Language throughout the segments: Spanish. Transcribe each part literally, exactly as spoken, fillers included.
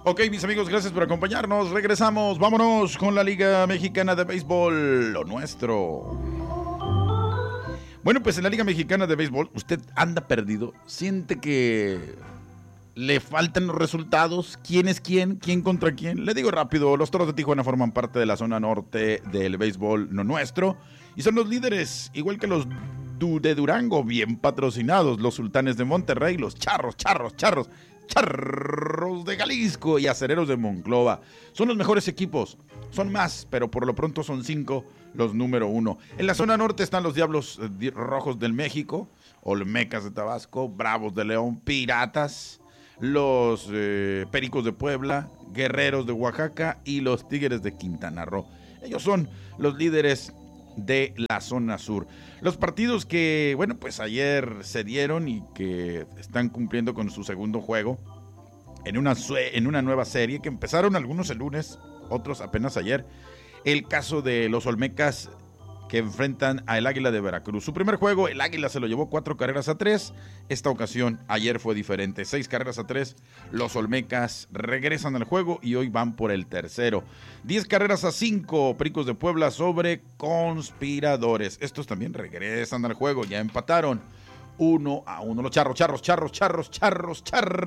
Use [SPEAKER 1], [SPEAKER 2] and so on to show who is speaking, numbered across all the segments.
[SPEAKER 1] Ok, mis amigos, gracias por acompañarnos. Regresamos, vámonos con la Liga Mexicana de Béisbol, lo nuestro. Bueno, pues en la Liga Mexicana de Béisbol, usted anda perdido, siente que le faltan los resultados, quién es quién, quién contra quién. Le digo rápido, los Toros de Tijuana forman parte de la zona norte del béisbol no nuestro y son los líderes, igual que los du- de Durango, bien patrocinados, los Sultanes de Monterrey, los Charros, Charros, Charros, Charros de Jalisco y Acereros de Monclova. Son los mejores equipos, son más, pero por lo pronto son cinco los número uno. En la zona norte están los Diablos eh, Rojos del México, Olmecas de Tabasco, Bravos de León, Piratas, los eh, Pericos de Puebla, Guerreros de Oaxaca y los Tigres de Quintana Roo. Ellos son los líderes de la zona sur. Los partidos que, bueno, pues ayer se dieron y que están cumpliendo con su segundo juego en una, en una nueva serie que empezaron algunos el lunes, otros apenas ayer. El caso de los Olmecas que enfrentan al Águila de Veracruz. Su primer juego, el Águila se lo llevó cuatro carreras a tres. Esta ocasión, ayer fue diferente. Seis carreras a tres. Los Olmecas regresan al juego y hoy van por el tercero. Diez carreras a cinco. Pericos de Puebla sobre Conspiradores. Estos también regresan al juego. Ya empataron. Uno a uno. Los charros, charros, charros, charros, charros,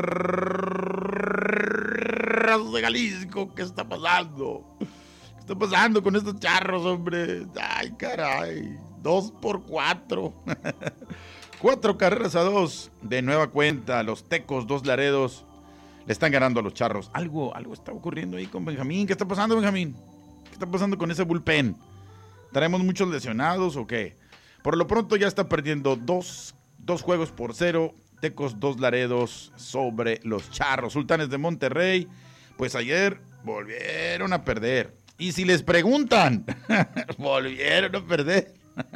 [SPEAKER 1] charros de Jalisco. ¿Qué está pasando? ¿Qué está pasando con estos charros, hombre? Ay, caray. Dos por cuatro. Cuatro carreras a dos. De nueva cuenta, los Tecos, dos Laredos, le están ganando a los Charros. Algo, algo está ocurriendo ahí con Benjamín. ¿Qué está pasando, Benjamín? ¿Qué está pasando con ese bullpen? ¿Traemos muchos lesionados o qué? Por lo pronto ya está perdiendo dos, dos juegos por cero. Tecos, dos Laredos sobre los Charros. Sultanes de Monterrey, pues ayer volvieron a perder. Y si les preguntan, volvieron a perder.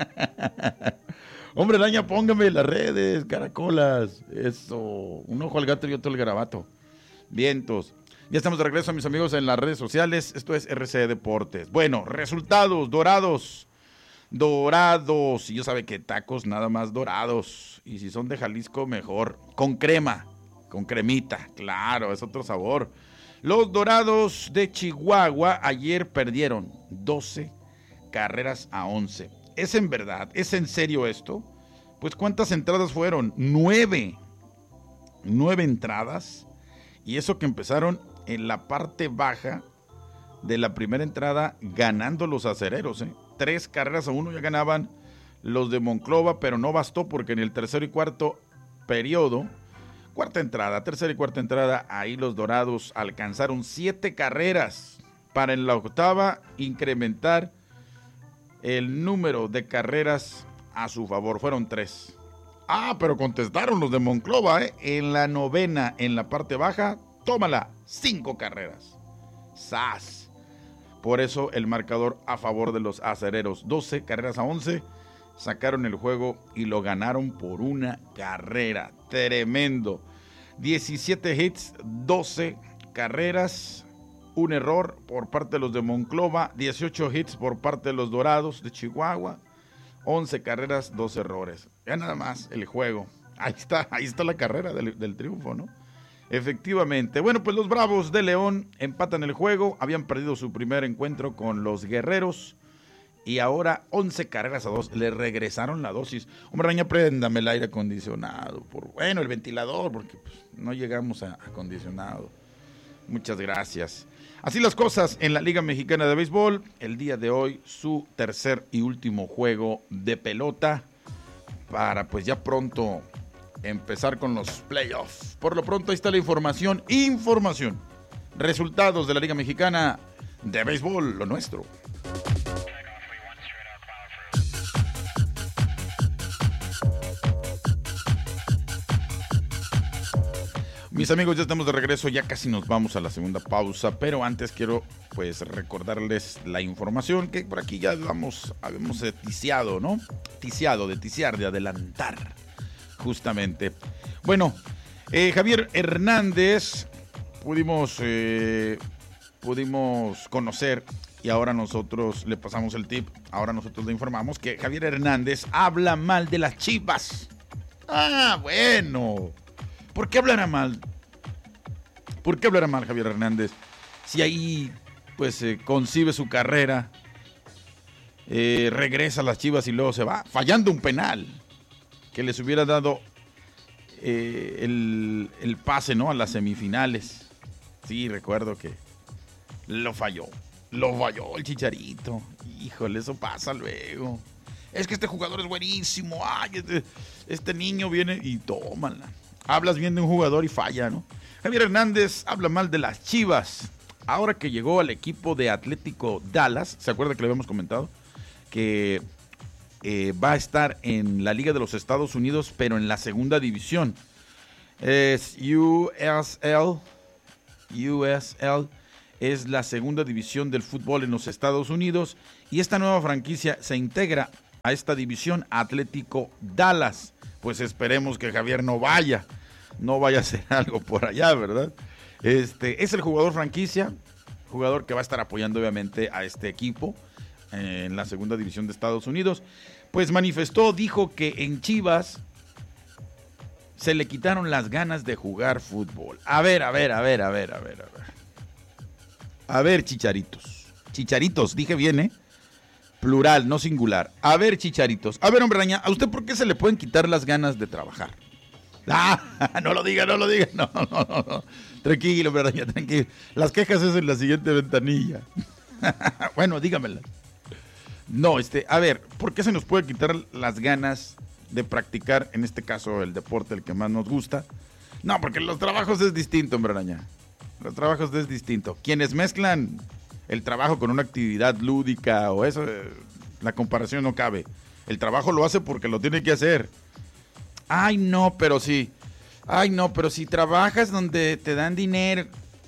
[SPEAKER 1] Hombre, Laña, póngame las redes, caracolas. Eso, un ojo al gato y otro al garabato. Vientos. Ya estamos de regreso, mis amigos, en las redes sociales. Esto es R C Deportes. Bueno, resultados, Dorados. Dorados. Y yo sabe que tacos nada más dorados. Y si son de Jalisco, mejor. Con crema, con cremita. Claro, es otro sabor. Los Dorados de Chihuahua ayer perdieron doce carreras a once. ¿Es en verdad? ¿Es en serio esto? Pues ¿cuántas entradas fueron? Nueve. Nueve entradas. Y eso que empezaron en la parte baja de la primera entrada ganando los acereros, ¿eh? Tres carreras a uno ya ganaban los de Monclova, pero no bastó porque en el tercero y cuarto periodo, cuarta entrada, tercera y cuarta entrada, ahí los Dorados alcanzaron siete carreras para en la octava incrementar el número de carreras a su favor. Fueron tres. Ah, pero contestaron los de Monclova, ¿eh? En la novena, en la parte baja, tómala, cinco carreras. ¡Sas! Por eso el marcador a favor de los acereros. doce carreras a once. Sacaron el juego y lo ganaron por una carrera. Tremendo. diecisiete hits, doce carreras, un error por parte de los de Monclova, dieciocho hits por parte de los Dorados de Chihuahua, once carreras, dos errores. Ya nada más el juego. Ahí está, ahí está la carrera del, del triunfo, ¿no? Efectivamente. Bueno, pues los Bravos de León empatan el juego. Habían perdido su primer encuentro con los Guerreros. Y ahora once carreras a dos. Le regresaron la dosis. Hombre, Raña, préndame el aire acondicionado. Por, bueno, el ventilador, porque pues, no llegamos a acondicionado. Muchas gracias. Así las cosas en la Liga Mexicana de Béisbol. El día de hoy, su tercer y último juego de pelota. Para pues ya pronto empezar con los playoffs. Por lo pronto ahí está la información. Información. Resultados de la Liga Mexicana de Béisbol, lo nuestro. Mis amigos, ya estamos de regreso, ya casi nos vamos a la segunda pausa, pero antes quiero pues recordarles la información que por aquí ya vamos, habíamos ticiado, ¿no? Ticiado, de ticiar, de adelantar, justamente. Bueno, eh, Javier Hernández, pudimos, eh, pudimos conocer y ahora nosotros le pasamos el tip, ahora nosotros le informamos que Javier Hernández habla mal de las Chivas. Ah, bueno. ¿Por qué hablará mal? ¿Por qué hablará mal Javier Hernández? Si ahí, pues, eh, concibe su carrera, eh, regresa a las Chivas y luego se va, fallando un penal que les hubiera dado eh, el, el pase, ¿no?, a las semifinales. Sí, recuerdo que lo falló, lo falló el Chicharito. Híjole, eso pasa luego. Es que este jugador es buenísimo. Ay, este, este niño viene y tómala. Hablas bien de un jugador y falla, ¿no? Javier Hernández habla mal de las Chivas. Ahora que llegó al equipo de Atlético Dallas, ¿se acuerda que le habíamos comentado? Que eh, va a estar en la Liga de los Estados Unidos, pero en la segunda división. Es U S L. U S L es la segunda división del fútbol en los Estados Unidos. Y esta nueva franquicia se integra a esta división, Atlético Dallas. Pues esperemos que Javier no vaya, no vaya a hacer algo por allá, ¿verdad? Este es el jugador franquicia, jugador que va a estar apoyando obviamente a este equipo eh, en la segunda división de Estados Unidos. Pues manifestó, dijo que en Chivas se le quitaron las ganas de jugar fútbol. A ver, a ver, a ver, a ver, a ver, a ver. A ver, chicharitos. Chicharitos, dije bien, ¿eh? Plural, no singular. A ver, chicharitos. A ver, hombre araña, ¿a usted por qué se le pueden quitar las ganas de trabajar? Ah, no lo diga, no lo diga. No, no, no, no. Tranquilo, hombre araña, tranquilo. Las quejas es en la siguiente ventanilla. Bueno, dígamela. No, este, a ver, ¿por qué se nos puede quitar las ganas de practicar, en este caso, el deporte, el que más nos gusta? No, porque los trabajos es distinto, hombre araña. Los trabajos es distinto. Quienes mezclan el trabajo con una actividad lúdica o eso, eh, la comparación no cabe. El trabajo lo hace porque lo tiene que hacer. Ay, no, pero sí. Ay, no, pero si trabajas donde te dan dinero.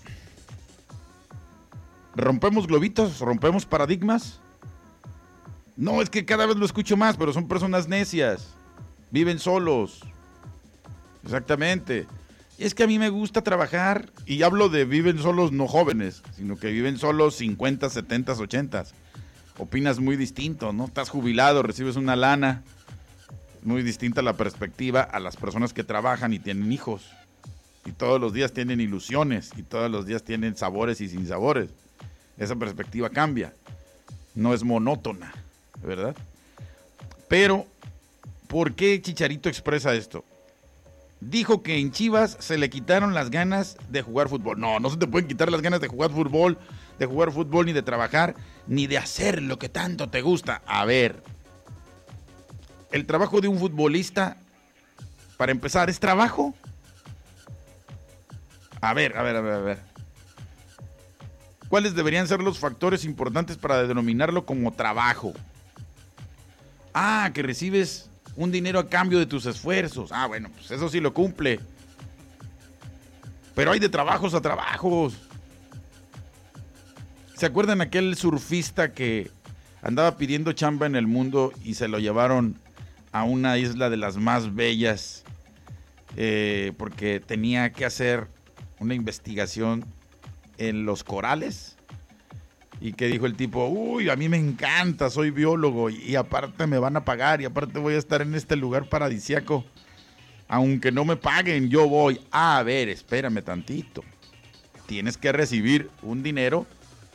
[SPEAKER 1] ¿Rompemos globitos? ¿Rompemos paradigmas? No, es que cada vez lo escucho más, pero son personas necias. Viven solos. Exactamente. Es que a mí me gusta trabajar, y hablo de viven solos no jóvenes, sino que viven solos cincuenta, setenta, ochenta. Opinas muy distinto, ¿no? Estás jubilado, recibes una lana. Muy distinta la perspectiva a las personas que trabajan y tienen hijos. Y todos los días tienen ilusiones, y todos los días tienen sabores y sinsabores. Esa perspectiva cambia. No es monótona, ¿verdad? Pero, ¿por qué Chicharito expresa esto? Dijo que en Chivas se le quitaron las ganas de jugar fútbol. No, no se te pueden quitar las ganas de jugar fútbol, de jugar fútbol, ni de trabajar, ni de hacer lo que tanto te gusta. A ver, el trabajo de un futbolista, para empezar, ¿es trabajo? A ver, a ver, a ver, a ver. ¿Cuáles deberían ser los factores importantes para denominarlo como trabajo? Ah, que recibes un dinero a cambio de tus esfuerzos. Ah, bueno, pues eso sí lo cumple. Pero hay de trabajos a trabajos. ¿Se acuerdan aquel surfista que andaba pidiendo chamba en el mundo y se lo llevaron a una isla de las más bellas eh, porque tenía que hacer una investigación en los corales? Y que dijo el tipo, uy, a mí me encanta, soy biólogo y, y aparte me van a pagar y aparte voy a estar en este lugar paradisíaco. Aunque no me paguen, yo voy. A ver, espérame tantito. Tienes que recibir un dinero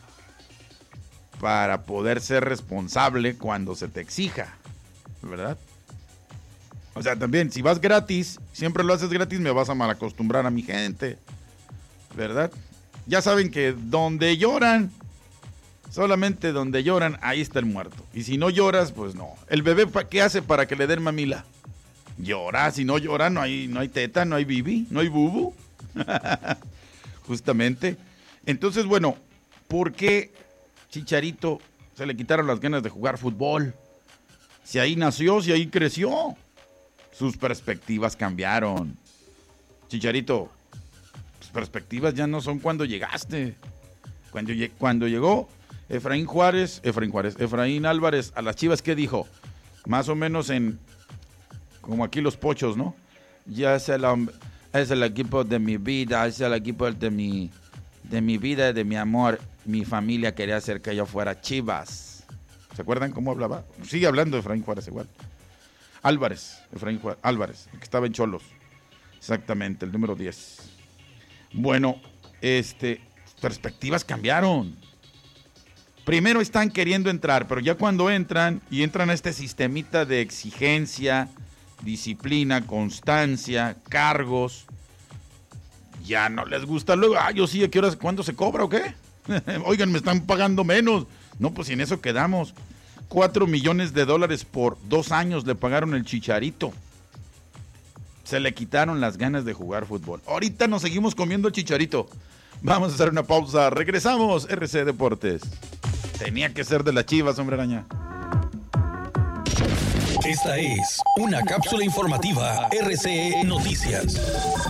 [SPEAKER 1] para poder ser responsable cuando se te exija, ¿verdad? O sea, también, si vas gratis, siempre lo haces gratis, me vas a malacostumbrar a mi gente, ¿verdad? Ya saben que donde lloran, solamente donde lloran, ahí está el muerto. Y si no lloras, pues no. ¿El bebé qué hace para que le den mamila? Llora. Si no llora, no hay, no hay teta, no hay bibi, no hay bubu. Justamente. Entonces, bueno, ¿por qué Chicharito se le quitaron las ganas de jugar fútbol? Si ahí nació, si ahí creció. Sus perspectivas cambiaron. Chicharito, tus perspectivas ya no son cuando llegaste. Cuando, cuando llegó Efraín Juárez, Efraín Juárez, Efraín Álvarez a las Chivas, ¿qué dijo? Más o menos en, como aquí los pochos, ¿no? Ya es el, es el equipo de mi vida, es el equipo de mi, de mi vida, de mi amor. Mi familia quería hacer que yo fuera Chivas. ¿Se acuerdan cómo hablaba? Sigue hablando Efraín Juárez igual. Álvarez, Efraín Álvarez, el que estaba en Cholos. Exactamente, el número diez. Bueno, este, perspectivas cambiaron. Primero están queriendo entrar, pero ya cuando entran y entran a este sistemita de exigencia, disciplina, constancia, cargos, ya no les gusta. Luego, ah, yo sí, ¿a qué horas, cuándo se cobra o qué? Oigan, me están pagando menos. No, pues si en eso quedamos. Cuatro millones de dólares por dos años le pagaron el Chicharito. Se le quitaron las ganas de jugar fútbol. Ahorita nos seguimos comiendo el Chicharito. Vamos a hacer una pausa. Regresamos, R C Deportes. Tenía que ser de las Chivas, hombre araña.
[SPEAKER 2] Esta es una cápsula informativa R C E Noticias.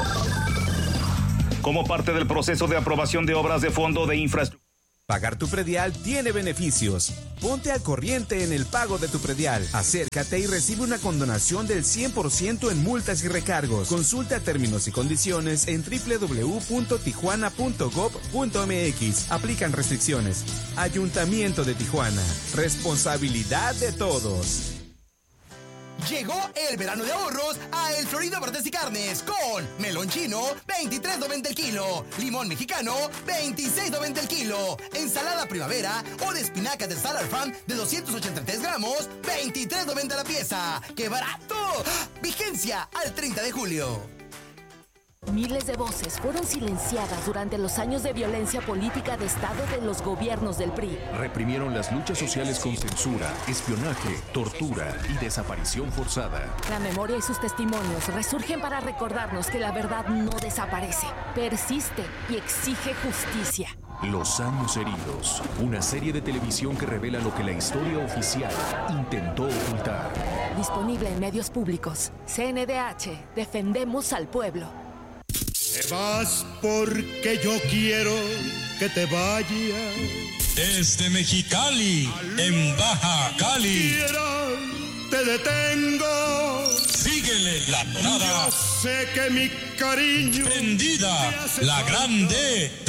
[SPEAKER 3] Como parte del proceso de aprobación de obras de fondo de infraestructura.
[SPEAKER 4] Pagar tu predial tiene beneficios. Ponte al corriente en el pago de tu predial. Acércate y recibe una condonación del cien por ciento en multas y recargos. Consulta términos y condiciones en doble u doble u doble u punto tijuana punto gob punto m x. Aplican restricciones. Ayuntamiento de Tijuana. Responsabilidad de todos.
[SPEAKER 5] Llegó el verano de ahorros a El Florido Verdes y Carnes con melón chino, veintitrés noventa el kilo, limón mexicano, veintiséis noventa el kilo, ensalada primavera o de espinacas de Salad Farm de doscientos ochenta y tres gramos, veintitrés noventa la pieza. ¡Qué barato! Vigencia al treinta de julio.
[SPEAKER 6] Miles de voces fueron silenciadas durante los años de violencia política de Estado de los gobiernos del P R I.
[SPEAKER 7] Reprimieron las luchas sociales con censura, espionaje, tortura y desaparición forzada.
[SPEAKER 6] La memoria y sus testimonios resurgen para recordarnos que la verdad no desaparece, persiste y exige justicia.
[SPEAKER 7] Los años heridos, una serie de televisión que revela lo que la historia oficial intentó ocultar.
[SPEAKER 6] Disponible en medios públicos. C N D H, defendemos al pueblo.
[SPEAKER 8] Te vas porque yo quiero que te vayas.
[SPEAKER 2] Desde Mexicali, en Baja Cali.
[SPEAKER 8] Te detengo.
[SPEAKER 2] Síguele la nada.
[SPEAKER 8] Yo sé que mi cariño
[SPEAKER 2] Prendida, la grande.